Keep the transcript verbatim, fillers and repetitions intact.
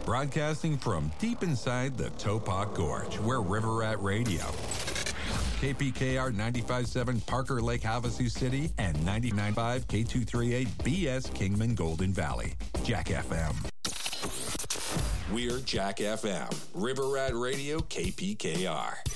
Broadcasting from deep inside the Topok Gorge, we're River Rat Radio. K P K R ninety-five point seven Parker Lake, Havasu City, and ninety-nine point five K two thirty-eight B S Kingman Golden Valley. Jack F M. We're Jack F M. River Rat Radio, K P K R.